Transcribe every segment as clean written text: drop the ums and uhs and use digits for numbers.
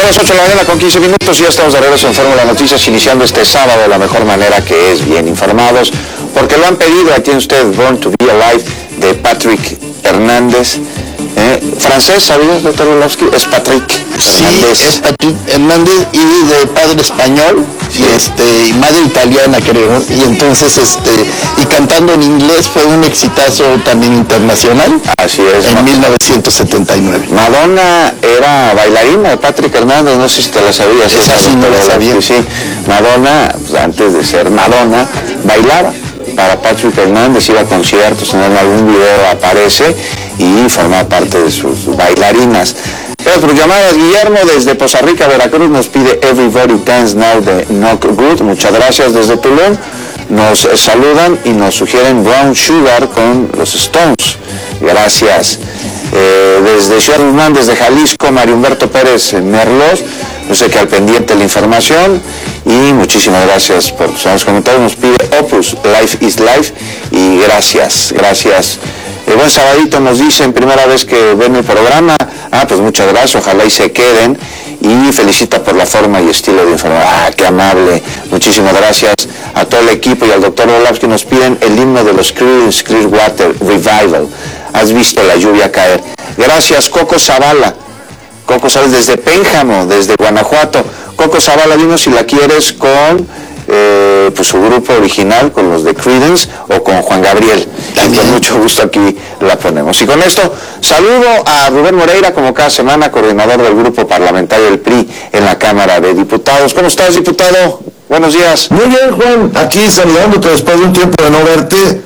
Son las 8 de la mañana con 15 minutos y ya estamos de regreso en Fórmula Noticias, iniciando este sábado de la mejor manera, que es bien informados, porque lo han pedido. Ahí tiene usted Born to Be Alive de Patrick Hernández. Francés, ¿sabías, doctor Orlovsky? Es Patrick Hernández. Sí, es Patrick Hernández, y de padre español, y madre italiana, creo, y entonces, y cantando en inglés, fue un exitazo también internacional. Así es. En 1979. Madonna era bailarina de Patrick Hernández, no sé si te la sabías. Esa sí no la sabía. Sí, Madonna, pues, antes de ser Madonna, bailaba para Patrick Hernández, iba a conciertos, en algún video aparece y forma parte de sus bailarinas. Pero por llamadas, Guillermo desde Poza Rica, Veracruz, nos pide Everybody Dance Now de Knock Good. Muchas gracias. Desde Tulum nos saludan y nos sugieren Brown Sugar con los Stones. Gracias. Desde Ciudad Guzmán, desde Jalisco, Mario Humberto Pérez Merlos, no sé qué, al pendiente de la información, y muchísimas gracias por sus comentarios. Nos pide Opus, Life is Life, y gracias. Buen sabadito, nos dicen, primera vez que ven el programa. Pues muchas gracias, ojalá y se queden, y felicita por la forma y estilo de informar. Qué amable, muchísimas gracias a todo el equipo y al doctor Orlovsky. Nos piden el himno de los Creedence Clearwater Revival, Has visto la lluvia caer. Gracias, Coco Zavala desde Pénjamo, desde Guanajuato. Coco Zavala, dinos si la quieres con pues su grupo original, con los de Creedence, o con Juan Gabriel. Y con mucho gusto aquí la ponemos. Y con esto saludo a Rubén Moreira, como cada semana, coordinador del grupo parlamentario del PRI en la Cámara de Diputados. ¿Cómo estás, diputado? Buenos días. Muy bien, Juan, aquí saludándote después de un tiempo de no verte,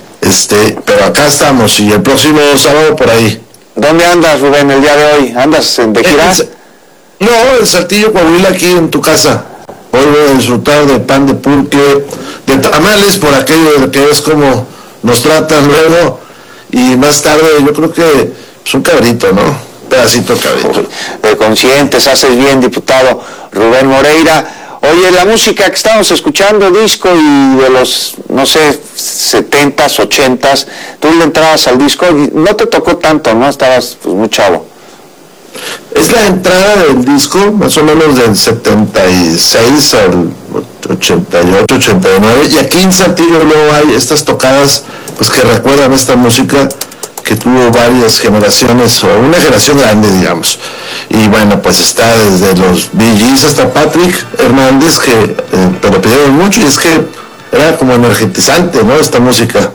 pero acá estamos, y el próximo sábado por ahí. ¿Dónde andas, Rubén, el día de hoy? ¿Andas de gira? No, en Saltillo, Coahuila, aquí en tu casa. Hoy voy a disfrutar de pan de pulque, de tamales, por aquello de que es como nos tratan luego, y más tarde yo creo que es un cabrito, ¿no? Un pedacito de cabrito. Conscientes, haces bien, diputado Rubén Moreira. Oye, la música que estamos escuchando, disco, y de los, no sé, 70s, 80s, tú le entrabas al disco y no te tocó tanto, ¿no? Estabas pues muy chavo. Es la entrada del disco, más o menos del 76 al 88, 89, y aquí en Saltillo luego hay estas tocadas pues que recuerdan esta música que tuvo varias generaciones, o una generación grande, digamos. Y bueno, pues está desde los Bee Gees hasta Patrick Hernández, que te lo pidieron mucho, y es que era como energetizante, ¿no?, esta música.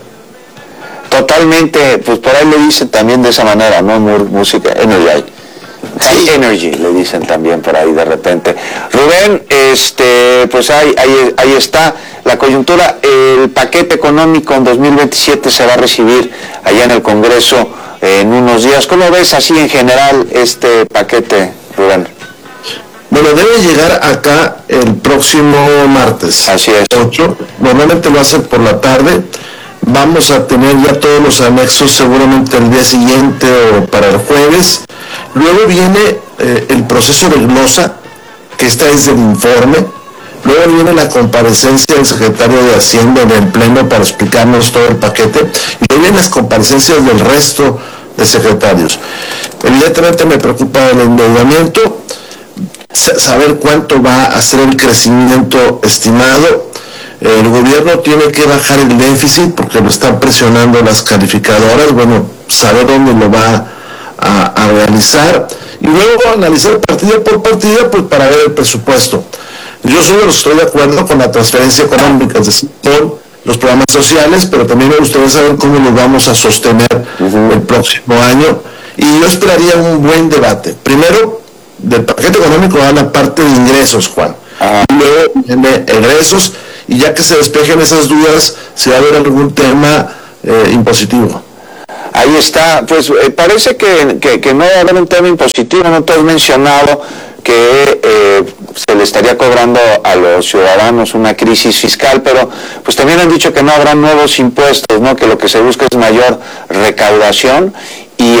Totalmente, pues por ahí le dicen también de esa manera, ¿no? Música energy. High energy, le dicen también por ahí de repente. Rubén, pues ahí está la coyuntura. El paquete económico en 2027 se va a recibir allá en el Congreso en unos días. ¿Cómo ves así en general este paquete, Rubén? Bueno, debe llegar acá el próximo martes. Así es. 8, normalmente lo hacen por la tarde. Vamos a tener ya todos los anexos seguramente el día siguiente o para el jueves. Luego viene el proceso de glosa, que esta es el informe. Luego viene la comparecencia del secretario de Hacienda en el Pleno para explicarnos todo el paquete. Y luego vienen las comparecencias del resto de secretarios. Evidentemente me preocupa el endeudamiento, saber cuánto va a ser el crecimiento estimado. El gobierno tiene que bajar el déficit porque lo están presionando las calificadoras. Bueno, saber dónde lo va a realizar, y luego analizar partida por partida, pues para ver el presupuesto. Yo soy de los que estoy de acuerdo con la transferencia económica, es decir, con los programas sociales, pero también me gustaría saber cómo los vamos a sostener el próximo año, y yo esperaría un buen debate. Primero, del paquete económico va la parte de ingresos, Juan, y luego viene egresos, y ya que se despejen esas dudas, si va a haber algún tema impositivo. Ahí está, pues parece que no va a haber un tema impositivo. No te has mencionado que se le estaría cobrando a los ciudadanos una crisis fiscal, pero pues también han dicho que no habrá nuevos impuestos, ¿no? Que lo que se busca es mayor recaudación y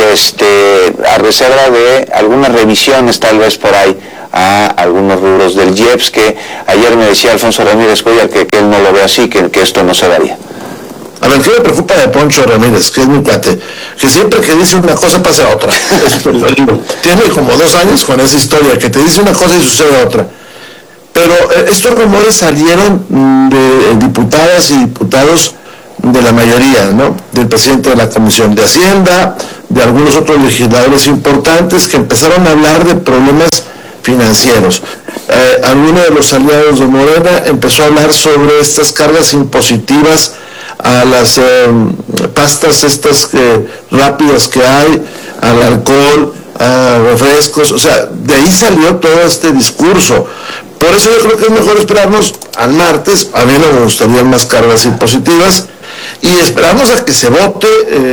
a reserva de algunas revisiones tal vez por ahí a algunos rubros del IEPS, que ayer me decía Alfonso Ramírez Cuellar que él no lo ve así, que esto no se daría. A ver, ¿qué me preocupa de Poncho Ramírez, que es mi cuate? Que siempre que dice una cosa pasa otra. Tiene como 2 años con esa historia, que te dice una cosa y sucede otra. Pero estos rumores salieron de diputadas y diputados de la mayoría, ¿no? Del presidente de la Comisión de Hacienda, de algunos otros legisladores importantes que empezaron a hablar de problemas financieros. Alguno de los aliados de Morena empezó a hablar sobre estas cargas impositivas a las pastas estas rápidas que hay, al alcohol, a refrescos, o sea, de ahí salió todo este discurso. Por eso yo creo que es mejor esperarnos al martes. A mí no me gustarían más cargas impositivas y esperamos a que se vote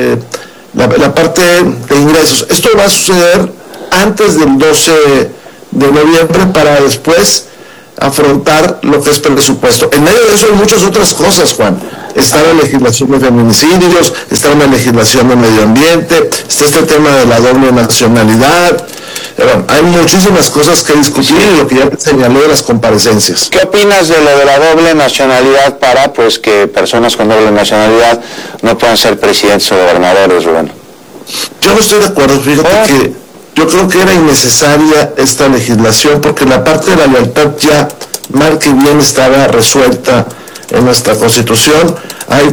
la parte de ingresos. Esto va a suceder antes del 12 de noviembre para después afrontar lo que es presupuesto. En medio de eso hay muchas otras cosas, Juan. Está la legislación de feminicidios, está una legislación de medio ambiente, está este tema de la doble nacionalidad. Bueno, hay muchísimas cosas que discutir y lo que ya te señalé de las comparecencias. ¿Qué opinas de lo de la doble nacionalidad para pues que personas con doble nacionalidad no puedan ser presidentes o gobernadores, Rubén? Yo no estoy de acuerdo, fíjate que yo creo que era innecesaria esta legislación porque la parte de la lealtad ya mal que bien estaba resuelta en nuestra Constitución. Hay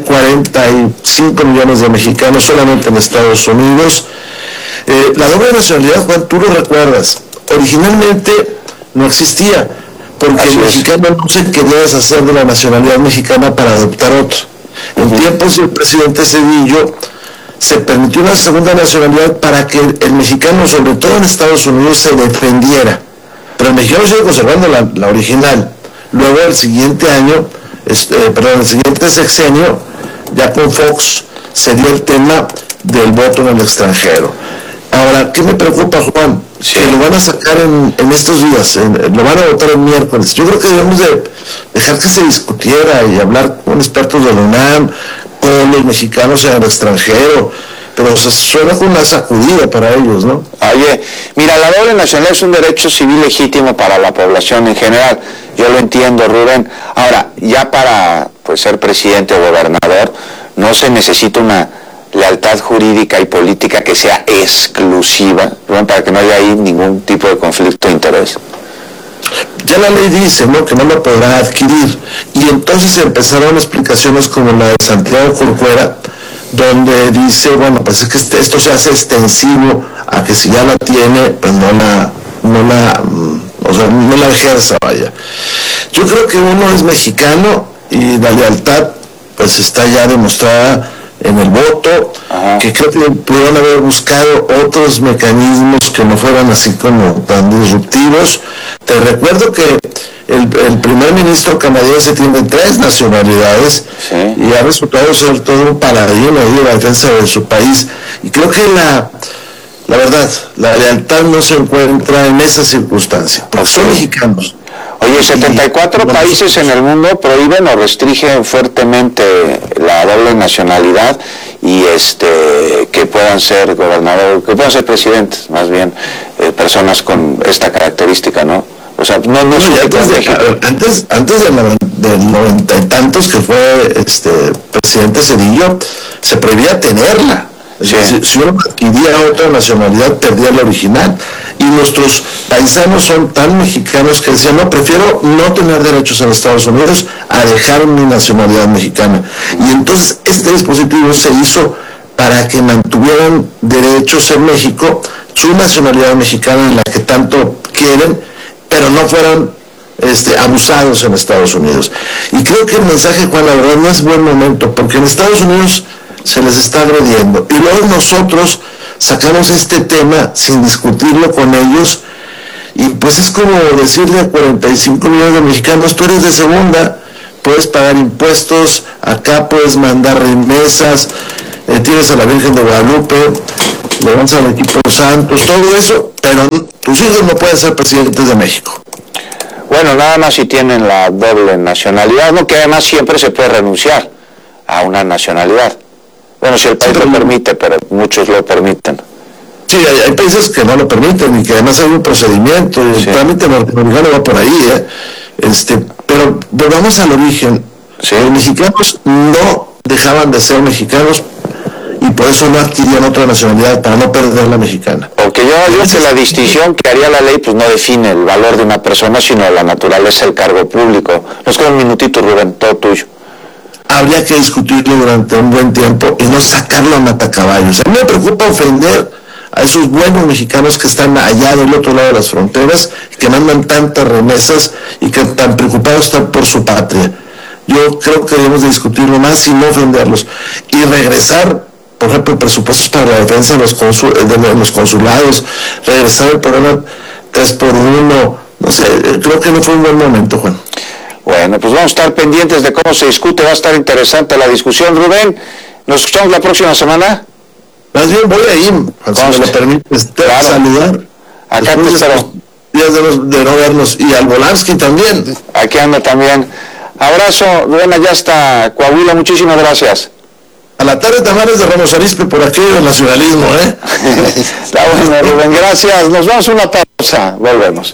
45 millones de mexicanos solamente en Estados Unidos. La doble nacionalidad, Juan, tú lo recuerdas, originalmente no existía, porque el mexicano no se quería deshacer de la nacionalidad mexicana para adoptar otro. En tiempos del presidente Zedillo se permitió una segunda nacionalidad para que el mexicano, sobre todo en Estados Unidos, se defendiera. Pero el mexicano sigue conservando la original. Luego el siguiente año, el siguiente sexenio, ya con Fox, se dio el tema del voto en el extranjero. Ahora, ¿qué me preocupa, Juan? Que lo van a sacar en estos días, lo van a votar el miércoles. Yo creo que debemos de dejar que se discutiera y hablar con expertos de la UNAM, con los mexicanos en el extranjero, pero se suena como una sacudida para ellos, ¿no? Oye, mira, la doble nacionalidad es un derecho civil legítimo para la población en general, yo lo entiendo, Rubén. Ahora, ya para pues ser presidente o gobernador, no se necesita una lealtad jurídica y política que sea exclusiva, Rubén, para que no haya ahí ningún tipo de conflicto de interés. Ya la ley dice, ¿no?, que no lo podrá adquirir, y entonces empezaron explicaciones como la de Santiago Corcuera, donde dice, bueno, pues es que esto se hace extensivo a que si ya la tiene, pues no la ejerza, vaya. Yo creo que uno es mexicano y la lealtad pues está ya demostrada en el voto. Que creo que pudieron haber buscado otros mecanismos que no fueran así como tan disruptivos. Te recuerdo que el primer ministro canadiense tiene 3 nacionalidades y ha resultado ser todo un paladín de la defensa de su país. Y creo que la verdad, la lealtad no se encuentra en esa circunstancia, porque son mexicanos. Oye, 74 países en el mundo prohíben o restringen fuertemente la doble nacionalidad y que puedan ser gobernadores, que puedan ser presidentes, más bien, personas con esta característica, ¿no? O sea, no antes del 90 y tantos que fue presidente Zedillo, se prohibía tenerla. Si uno adquiría otra nacionalidad, perdía la original. Y nuestros paisanos son tan mexicanos que decían, no, prefiero no tener derechos en Estados Unidos a dejar mi nacionalidad mexicana. Y entonces este dispositivo se hizo para que mantuvieran derechos en México, su nacionalidad mexicana en la que tanto quieren, pero no fueran abusados en Estados Unidos. Y creo que el mensaje, Juan, la verdad no es buen momento, porque en Estados Unidos se les está agrediendo. Y luego nosotros sacamos este tema sin discutirlo con ellos, y pues es como decirle a 45 millones de mexicanos, tú eres de segunda, puedes pagar impuestos, acá puedes mandar remesas, tienes a la Virgen de Guadalupe, le vas al equipo Santos, todo eso, pero tus hijos no pueden ser presidentes de México. Bueno, nada más si tienen la doble nacionalidad, ¿no? Que además siempre se puede renunciar a una nacionalidad. Bueno, si el país lo permite, pero muchos lo permiten. Sí, hay países que no lo permiten y que además hay un procedimiento, y el trámite norteamericano va por ahí, pero volvamos al origen. Los mexicanos no dejaban de ser mexicanos y por eso no adquirían otra nacionalidad, para no perder la mexicana. Porque yo digo que la distinción que haría la ley pues no define el valor de una persona, sino la naturaleza del cargo público. Nos queda un minutito, Rubén, todo tuyo. Habría que discutirlo durante un buen tiempo y no sacarlo a matacaballos. A mí me preocupa ofender a esos buenos mexicanos que están allá del otro lado de las fronteras, que mandan tantas remesas y que tan preocupados están por su patria. Yo creo que debemos de discutirlo más y no ofenderlos. Y regresar, por ejemplo, presupuestos para la defensa de los consulados, regresar el programa 3x1, no sé, creo que no fue un buen momento, Juan. Bueno, pues vamos a estar pendientes de cómo se discute, va a estar interesante la discusión. Rubén, ¿nos escuchamos la próxima semana? Más bien voy a ir, si me lo permites, claro. Saludar. Acá te espero. Días de no vernos, y al Volansky también. Aquí anda también. Abrazo, Rubén, allá está Coahuila, muchísimas gracias. A la tarde tamales de Ramos Arizpe por aquí el nacionalismo, Está bueno, Rubén, gracias. Nos vamos a una pausa, volvemos.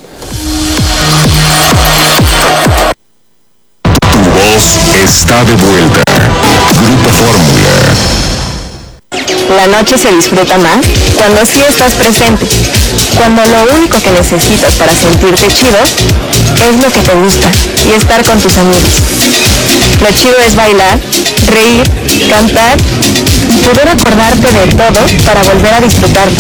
Tu voz está de vuelta. Grupo Fórmula. La noche se disfruta más cuando sí estás presente, cuando lo único que necesitas para sentirte chido es lo que te gusta y estar con tus amigos. Lo chido es bailar, reír, cantar y poder acordarte de todo para volver a disfrutarlo.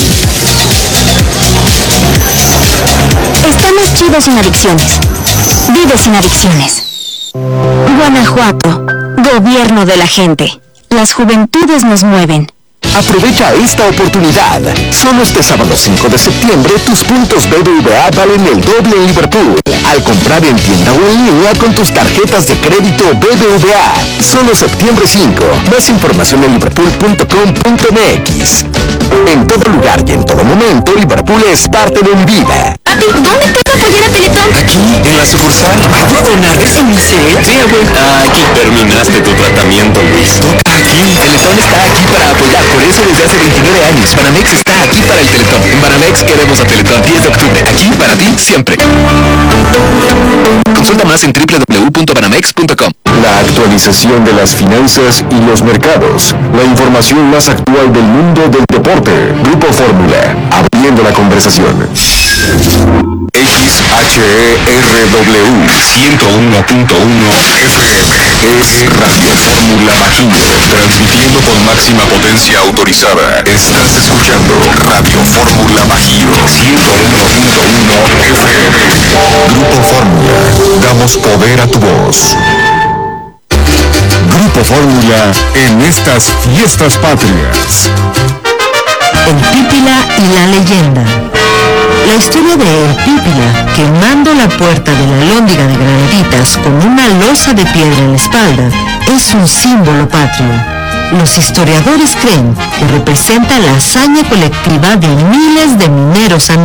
Estamos chidos sin adicciones. Vive sin adicciones. Guanajuato, gobierno de la gente. Las juventudes nos mueven. Aprovecha esta oportunidad. Solo este sábado 5 de septiembre tus puntos BBVA valen el doble en Liverpool. Al comprar en tienda o en línea con tus tarjetas de crédito BBVA. Solo septiembre 5. Más información en liverpool.com.mx. En todo lugar y en todo momento, Liverpool es parte de mi vida. Papi, ¿dónde puedo apoyar a Teletón? Aquí, en la sucursal. ¿Puedo donar en mi sede? Sí, aquí terminaste tu tratamiento, Luis. Aquí, Teletón está aquí para apoyar. Por eso desde hace 29 años, Banamex está aquí para el Teletón. En Banamex queremos a Teletón. 10 de octubre. Aquí para ti, siempre. Consulta más en www.banamex.com. La actualización de las finanzas y los mercados. La información más actual del mundo del deporte. Grupo Fórmula. Abriendo la conversación. XHERW 101.1 FM. Es Radio Fórmula Bajío. Transmitiendo con máxima potencia autorizada. Estás escuchando Radio Fórmula Bajío 101.1 FM. Grupo Fórmula. Damos poder a tu voz. Grupo Fórmula en estas fiestas patrias. El Pípila y la leyenda. La historia de El Pípila, quemando la puerta de la Alhóndiga de Granaditas con una losa de piedra en la espalda, es un símbolo patrio. Los historiadores creen que representa la hazaña colectiva de miles de mineros anónimos.